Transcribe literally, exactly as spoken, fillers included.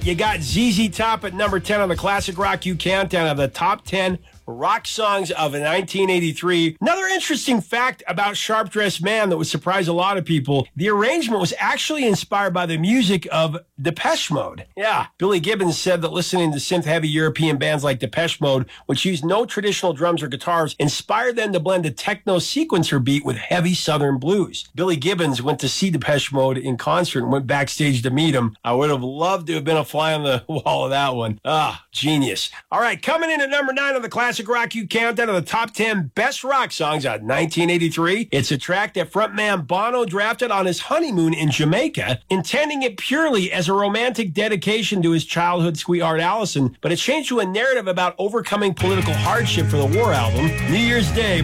you got Z Z Top at number ten on the Classic Rock U Countdown of the top ten rock songs of nineteen eighty-three. Another interesting fact about Sharp Dressed Man that would surprise a lot of people, the arrangement was actually inspired by the music of Depeche Mode. Yeah, Billy Gibbons said that listening to synth-heavy European bands like Depeche Mode, which used no traditional drums or guitars, inspired them to blend a techno sequencer beat with heavy Southern blues. Billy Gibbons went to see Depeche Mode in concert and went backstage to meet him. I would have loved to have been a fly on the wall of that one. Ah, genius. All right, coming in at number nine on the Classic Rock U Countdown of the top ten best rock songs of nineteen eighty-three. It's a track that frontman Bono drafted on his honeymoon in Jamaica, intending it purely as a romantic dedication to his childhood sweetheart Allison, but it changed to a narrative about overcoming political hardship for the war album. New Year's Day